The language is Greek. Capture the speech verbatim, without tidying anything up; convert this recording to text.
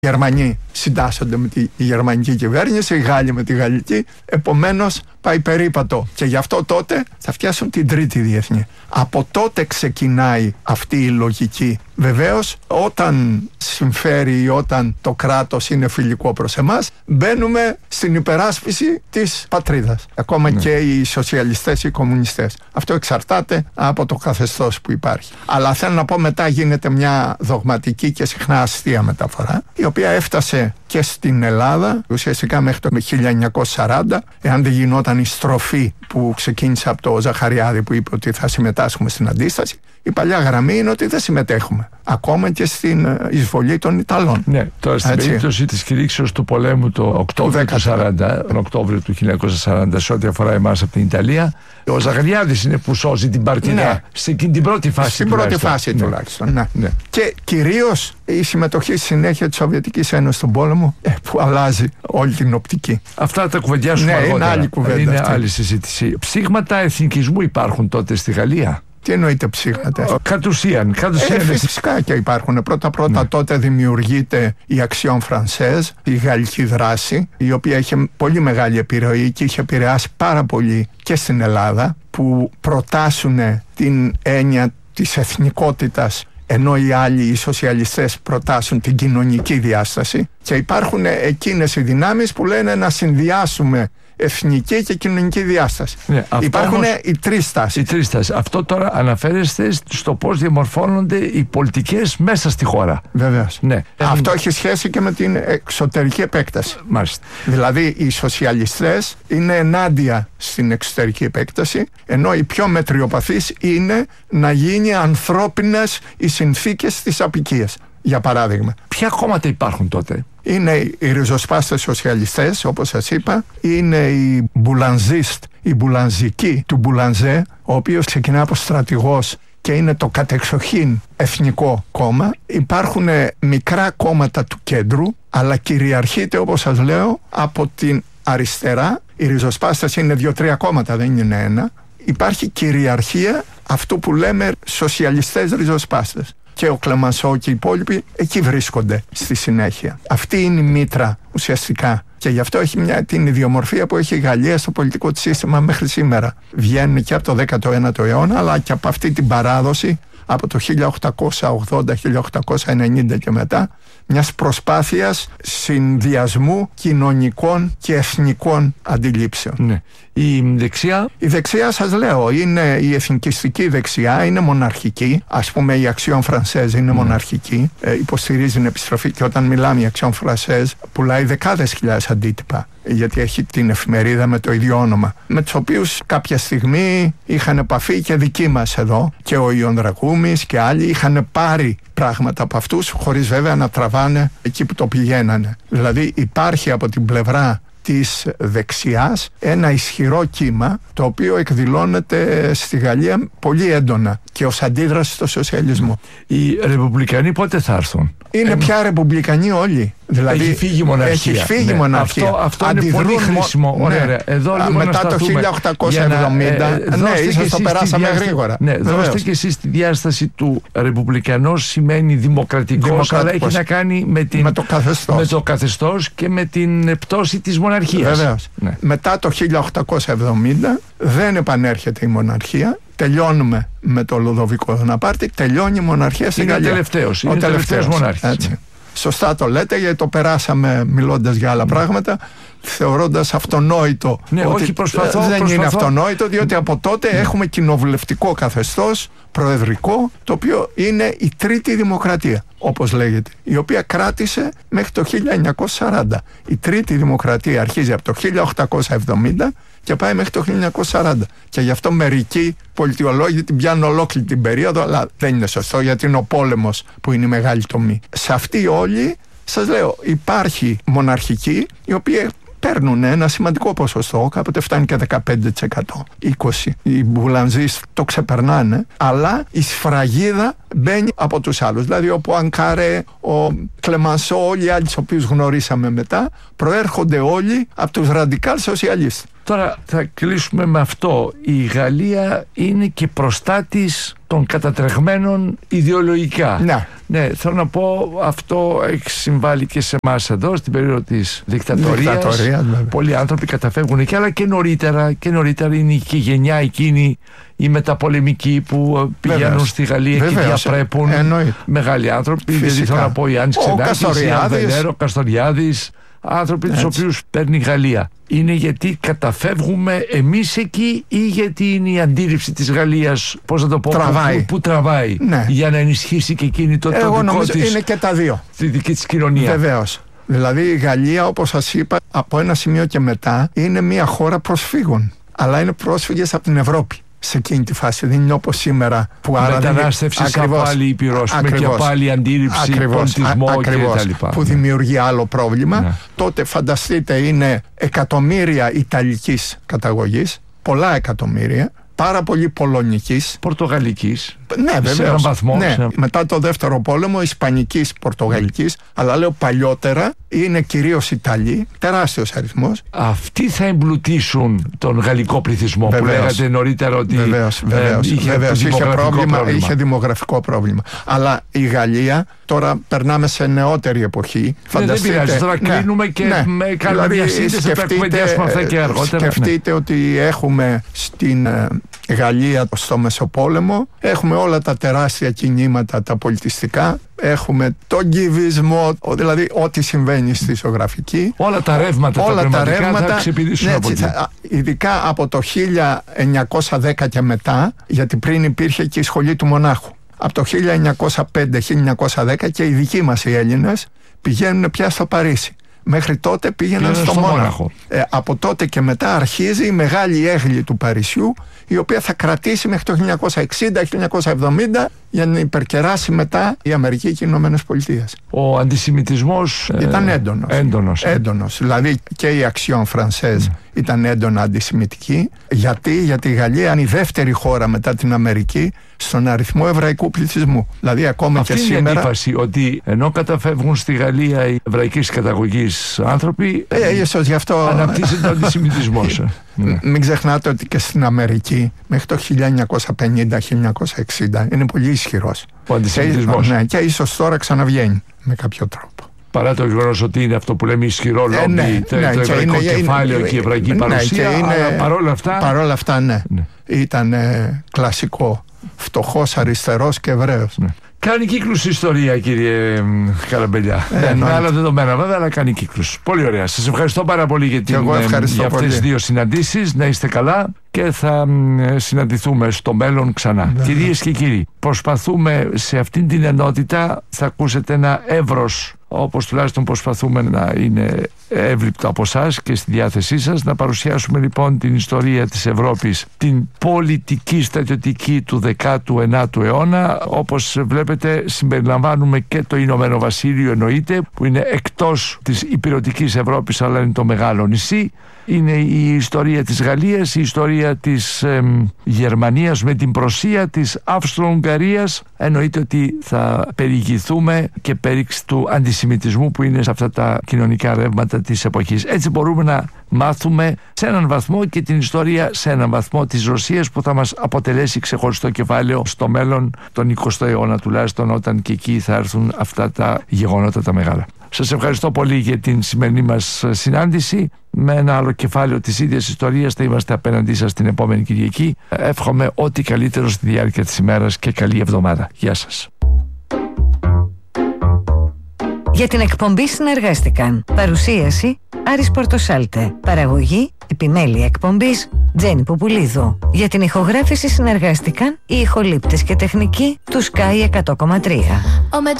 Οι Γερμανοί συντάσσονται με τη γερμανική κυβέρνηση, οι Γάλλοι με τη γαλλική, επομένως πάει περίπατο. Και γι' αυτό τότε θα φτιάσουν την τρίτη διεθνή. Από τότε ξεκινάει αυτή η λογική. Βεβαίως, όταν συμφέρει ή όταν το κράτος είναι φιλικό προς εμάς, μπαίνουμε στην υπεράσπιση της πατρίδας. Ακόμα ναι. και οι σοσιαλιστές ή οι κομμουνιστές. Αυτό εξαρτάται από το καθεστώς που υπάρχει. Αλλά θέλω να πω, μετά γίνεται μια δογματική και συχνά αστεία μεταφορά, η οποία έφτασε και στην Ελλάδα, ουσιαστικά μέχρι το χίλια εννιακόσια σαράντα, εάν δεν γινόταν η στροφή που ξεκίνησε από το Ζαχαριάδη που είπε ότι θα συμμετάσχουμε στην αντίσταση. Η παλιά γραμμή είναι ότι δεν συμμετέχουμε. Ακόμα και στην εισβολή των Ιταλών. Ναι, τώρα στην Έτσι. περίπτωση της κηρύξεως του πολέμου το Οκτώβριο του σαράντα, τον Οκτώβριο του χίλια εννιακόσια σαράντα, σε ό,τι αφορά εμάς από την Ιταλία, ο Ζαχαριάδης είναι που σώζει την παρτίδα ναι. στην την πρώτη φάση. Στην πρώτη φάση ναι. τουλάχιστον. Ναι. Ναι. Και κυρίως η συμμετοχή στη συνέχεια της Σοβιετικής Ένωσης στον πόλεμο ε, που αλλάζει όλη την οπτική. Αυτά τα κουβεντιάσουμε ναι, αργότερα. Είναι άλλη κουβέντα. Είναι αυτή. άλλη συζήτηση. Ψήγματα εθνικισμού υπάρχουν τότε στη Γαλλία? Τι εννοείται ψήγματα? Κατ' ουσίαν. Κατ' ουσίαν ε, φυσικά και υπάρχουν. Πρώτα-πρώτα ναι. τότε δημιουργείται η Action Française, η γαλλική δράση, η οποία είχε πολύ μεγάλη επιρροή και είχε επηρεάσει πάρα πολύ και στην Ελλάδα, που προτάσουν την έννοια της εθνικότητας, ενώ οι άλλοι, οι σοσιαλιστές, προτάσουν την κοινωνική διάσταση. Και υπάρχουν εκείνες οι δυνάμεις που λένε να συνδυάσουμε εθνική και κοινωνική διάσταση. Ναι, υπάρχουν όμως, οι τρεις τάσεις. Οι τρεις τάσεις. Αυτό τώρα αναφέρεστε στο πώς διαμορφώνονται οι πολιτικές μέσα στη χώρα. Βεβαίως. Ναι. Αυτό έχει σχέση και με την εξωτερική επέκταση. Μάλιστα. Δηλαδή οι σοσιαλιστές είναι ενάντια στην εξωτερική επέκταση, ενώ οι πιο μετριοπαθείς είναι να γίνει ανθρώπινες οι συνθήκες της αποικίας. Για παράδειγμα. Ποια κόμματα υπάρχουν τότε? Είναι οι ριζοσπάστες σοσιαλιστές, όπως σας είπα, είναι οι μπουλανζίστ, οι μπουλανζικοί του Μπουλανζέ, ο οποίος ξεκινά από στρατηγός και είναι το κατεξοχήν εθνικό κόμμα. Υπάρχουν μικρά κόμματα του κέντρου, αλλά κυριαρχείται, όπως σας λέω, από την αριστερά. Οι ριζοσπάστες είναι δύο-τρία κόμματα, δεν είναι ένα. Υπάρχει κυριαρχία αυτού που λέμε σοσιαλιστές ριζοσπάστες. Και ο Κλεμανσό και οι υπόλοιποι εκεί βρίσκονται στη συνέχεια. Αυτή είναι η μήτρα ουσιαστικά. Και γι' αυτό έχει μια, την ιδιομορφία που έχει η Γαλλία στο πολιτικό της σύστημα μέχρι σήμερα. Βγαίνουν και από το δέκατο ένατο αιώνα, αλλά και από αυτή την παράδοση από το χίλια οκτακόσια ογδόντα με χίλια οκτακόσια ενενήντα και μετά, μιας προσπάθειας συνδυασμού κοινωνικών και εθνικών αντιλήψεων. Ναι. Η δεξιά? Η δεξιά, σας λέω, είναι η εθνικιστική δεξιά, είναι μοναρχική. Ας πούμε η Action Française είναι mm. μοναρχική, ε, υποστηρίζει την επιστροφή, και όταν μιλάμε η Action Française πουλάει δεκάδες χιλιάδες αντίτυπα, γιατί έχει την εφημερίδα με το ίδιο όνομα, με τους οποίους κάποια στιγμή είχαν επαφή και δικοί μας εδώ, και ο Ιων Δραγούμης και άλλοι είχαν πάρει πράγματα από αυτούς, χωρίς βέβαια να τραβάνε εκεί που το πηγαίνανε. Δηλαδή υπάρχει από την πλευρά της δεξιάς ένα ισχυρό κύμα, το οποίο εκδηλώνεται στη Γαλλία πολύ έντονα και ως αντίδραση στο σοσιαλισμό. Οι ρεπουμπλικανοί πότε θα έρθουν? Είναι ε, πια ρεπουμπλικανοί όλοι. Δηλαδή, έχει φύγει η μοναρχία. Έχει φύγει η ναι. μοναρχία. Αυτό, αυτό είναι πολύ χρήσιμο. Ναι. Ωραία, εδώ λίγο μετά το χίλια οκτακόσια εβδομήντα, να, ε, ναι, ίσως το περάσαμε διάστα... γρήγορα. Ναι, δώστε και εσείς τη διάσταση του ρεπουμπλικανός σημαίνει δημοκρατικός, δημοκρατικός, αλλά έχει να κάνει με, την, με, το καθεστώς. με το καθεστώς και με την πτώση της μοναρχίας. Βεβαίως. Ναι. Μετά το χίλια οκτακόσια εβδομήντα δεν επανέρχεται η μοναρχία. Τελειώνουμε με το Λουδοβικό Βοναπάρτη, τελειώνει η μοναρχία στην Γαλλία. Είναι τελευταίος, είναι ο τελευταίος μονάρχης. Ναι. Σωστά το λέτε, γιατί το περάσαμε μιλώντας για άλλα mm. πράγματα, θεωρώντας αυτονόητο. Ναι, ότι όχι, προσπαθώ, δεν προσπαθώ. είναι αυτονόητο, διότι από τότε mm. έχουμε κοινοβουλευτικό καθεστώς, προεδρικό, το οποίο είναι η τρίτη δημοκρατία, όπως λέγεται, η οποία κράτησε μέχρι το χίλια εννιακόσια σαράντα. Η τρίτη δημοκρατία αρχίζει από το χίλια οκτακόσια εβδομήντα και πάει μέχρι το χίλια εννιακόσια σαράντα. Και γι' αυτό μερικοί πολιτιολόγοι την πιάνουν ολόκληρη την περίοδο, αλλά δεν είναι σωστό, γιατί είναι ο πόλεμος που είναι η μεγάλη τομή. Σε αυτή όλη, σας λέω, υπάρχει μοναρχική, η οποία παίρνουν ένα σημαντικό ποσοστό, κάποτε φτάνει και δεκαπέντε τοις εκατό, είκοσι τοις εκατό. Οι μπουλανζείς το ξεπερνάνε, αλλά η σφραγίδα μπαίνει από τους άλλους. Δηλαδή ο Πουανκάρε, ο Κλεμανσό, όλοι οι άλλοι τους οποίους γνωρίσαμε μετά, προέρχονται όλοι από τους ραντικάλ σοσιαλιστές. Τώρα θα κλείσουμε με αυτό. Η Γαλλία είναι και προστάτης των κατατρεγμένων ιδεολογικά. Ναι. Ναι, θέλω να πω, αυτό έχει συμβάλει και σε εμάς εδώ, στην περίοδο της δικτατορίας. Πολλοί άνθρωποι καταφεύγουν εκεί, αλλά και νωρίτερα, και νωρίτερα είναι και η γενιά εκείνη, οι μεταπολεμικοί που πηγαίνουν Βεβαίως. στη Γαλλία Βεβαίως. και διαπρέπουν. Εννοεί. Μεγάλοι άνθρωποι. Δηλαδή θέλω να πω, η Άννη Ξενάκης, η Ανδενέρο, ο Καστοριάδης, άνθρωποι τους οποίους παίρνει η Γαλλία. Είναι γιατί καταφεύγουμε εμείς εκεί ή γιατί είναι η αντίληψη της Γαλλίας, πώς να το πω, τραβάει. Που, που τραβάει ναι. για να ενισχύσει και εκείνη το, το δικό νομίζω της, είναι και τα δύο. τη δική της κοινωνία. Βεβαίως. Δηλαδή η Γαλλία, όπως σας είπα, από ένα σημείο και μετά είναι μια χώρα προσφύγων. Αλλά είναι πρόσφυγες από την Ευρώπη. Σε εκείνη τη φάση δεν είναι όπως σήμερα που άρα μετανάστευση από άλλη ήπειρο με και από άλλη αντίληψη, πολιτισμό κτλ. Που δημιουργεί άλλο πρόβλημα. Ναι. Τότε φανταστείτε είναι εκατομμύρια Ιταλικής καταγωγής, πολλά εκατομμύρια, πάρα πολύ Πολωνικής, Πορτογαλικής. Ναι, βέβαια. Σε έναν βαθμό. Ναι. Σε... Μετά το δεύτερο πόλεμο, Ισπανικής, Πορτογαλικής, mm. αλλά λέω παλιότερα είναι κυρίως Ιταλοί, τεράστιος αριθμός. Αυτοί θα εμπλουτίσουν τον γαλλικό πληθυσμό. Βεβαίως. Που λέγατε νωρίτερα ότι βεβαίως, βεβαίως, ε, είχε, βεβαίως, είχε, πρόβλημα, πρόβλημα. είχε δημογραφικό πρόβλημα. Αλλά η Γαλλία, τώρα περνάμε σε νεότερη εποχή. Ναι, δεν πειράζει, τώρα ναι, κλείνουμε και ναι, με καλή δηλαδή, διασύνδεση θα κουβεντιάσουμε αυτά και αργότερα. Σκεφτείτε ναι. ότι έχουμε στην ε, Γαλλία στο Μεσοπόλεμο, έχουμε όλα τα τεράστια κινήματα τα πολιτιστικά, έχουμε τον κυβισμό, δηλαδή ό,τι συμβαίνει στη ζωγραφική, όλα τα ρεύματα, όλα τα, τα ρεύματα θα ξεπηδήσουν ναι, από εκεί. Ειδικά από το χίλια εννιακόσια δέκα και μετά, γιατί πριν υπήρχε και η σχολή του μονάχου. Από το χίλια εννιακόσια πέντε χίλια εννιακόσια δέκα και οι δικοί μας οι Έλληνες πηγαίνουν πια στο Παρίσι. Μέχρι τότε πήγαιναν στο, στο Μόναχο. Μόναχο. Ε, από τότε και μετά αρχίζει η μεγάλη έγλη του Παρισιού, η οποία θα κρατήσει μέχρι το χίλια εννιακόσια εξήντα χίλια εννιακόσια εβδομήντα για να υπερκεράσει μετά η Αμερική και οι Ηνωμένες Πολιτείες. Ο αντισημιτισμός ήταν έντονος. Έντονος. έντονος. Δηλαδή και η Action Française mm. ήταν έντονα αντισημιτική. Γιατί? Γιατί η Γαλλία είναι η δεύτερη χώρα μετά την Αμερική στον αριθμό εβραϊκού πληθυσμού. Δηλαδή ακόμα αυτή και είναι σήμερα. Αυτή είναι η αντίφαση, ότι ενώ καταφεύγουν στη Γαλλία οι εβραϊκής καταγωγής άνθρωποι, ε, ίσως γι' αυτό αναπτύσσεται ο αντισημιτισμός. Ναι. Μην ξεχνάτε ότι και στην Αμερική μέχρι το χίλια εννιακόσια πενήντα χίλια εννιακόσια εξήντα είναι πολύ ισχυρός. Ο αντισημιτισμός. Και, ναι, και ίσως τώρα ξαναβγαίνει με κάποιο τρόπο. Παρά το γεγονός ότι είναι αυτό που λέμε ισχυρό λόμπι, ε, ναι, το, ναι, το εβραϊκό είναι, κεφάλαιο είναι, και η εβραϊκή ναι, παρουσία, και είναι, αλλά παρόλα αυτά... Παρόλα αυτά, ναι. ναι. Ήταν ε, κλασικό. Φτωχός, αριστερός και Εβραίος. Ναι. Κάνει κύκλους η ιστορία, κύριε Καραμπελιά. Ε, με άλλα δεδομένα βέβαια, αλλά κάνει κύκλους. Πολύ ωραία. Σας ευχαριστώ πάρα πολύ για, την, για αυτές τις δύο συναντήσεις. Να είστε καλά και θα συναντηθούμε στο μέλλον ξανά. Ναι. Κυρίες και κύριοι, προσπαθούμε σε αυτήν την ενότητα, θα ακούσετε ένα εύρος, όπως τουλάχιστον προσπαθούμε να είναι εύληπτο από εσάς και στη διάθεσή σας, να παρουσιάσουμε λοιπόν την ιστορία της Ευρώπης, την πολιτική στρατιωτική του δέκατου ενάτου αιώνα. Όπως βλέπετε συμπεριλαμβάνουμε και το Ηνωμένο Βασίλειο, εννοείται, που είναι εκτός της υπηρετικής Ευρώπης, αλλά είναι το μεγάλο νησί. Είναι η ιστορία της Γαλλίας, η ιστορία της ε, Γερμανίας με την προσία της Αυστρο-Ουγγαρίας. Εννοείται ότι θα περιηγηθούμε και πέριξη του αντισημιτισμού που είναι σε αυτά τα κοινωνικά ρεύματα της εποχής. Έτσι μπορούμε να μάθουμε σε έναν βαθμό και την ιστορία σε έναν βαθμό της Ρωσίας, που θα μας αποτελέσει ξεχωριστό κεφάλαιο στο μέλλον, τον εικοστό αιώνα τουλάχιστον, όταν και εκεί θα έρθουν αυτά τα γεγονότα τα μεγάλα. Σας ευχαριστώ πολύ για την σημερινή μας συνάντηση. Με ένα άλλο κεφάλαιο της ίδιας ιστορίας θα είμαστε απέναντί σας την επόμενη Κυριακή. Εύχομαι ό,τι καλύτερο στη διάρκεια της ημέρας και καλή εβδομάδα. Γεια σας. Για την εκπομπή συνεργάστηκαν παρουσίαση Άρης Πορτοσάλτε, παραγωγή επιμέλεια εκπομπής Τζέννη Πουπουλίδου. Για την ηχογράφηση συνεργάστηκαν οι ηχολήπτες και τεχνικοί του Sky εκατό κόμμα τρία.